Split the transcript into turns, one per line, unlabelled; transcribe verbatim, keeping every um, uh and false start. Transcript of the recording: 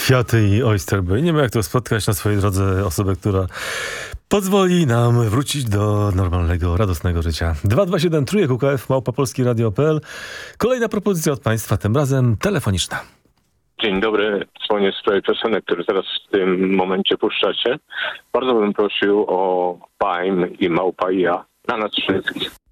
Kwiaty i Oyster Bay. Nie wiem, jak to spotkać na swojej drodze osobę, która pozwoli nam wrócić do normalnego, radosnego życia. dwa dwa siedem trójek U K F małpa polski radio kropka p l. Kolejna propozycja od Państwa, tym razem telefoniczna.
Dzień dobry, dzwonię w sprawie piosenek, które teraz w tym momencie puszczacie. Bardzo bym prosił o Paim i Małpa i ja na nas wszystkich.